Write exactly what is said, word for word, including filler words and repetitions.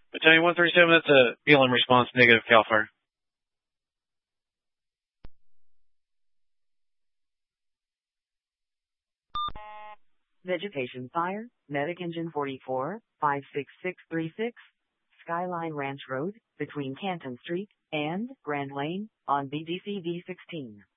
Battalion one thirty-seven, that's a B L M response, negative Cal Fire. Vegetation Fire, Medic Engine forty-four, five six six three six, Skyline Ranch Road, between Canton Street and Grand Lane, on B D C V sixteen.